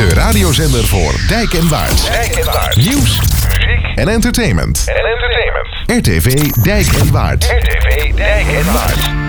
De radiozender voor Dijk en Waard. Nieuws, muziek en entertainment. RTV Dijk en Waard.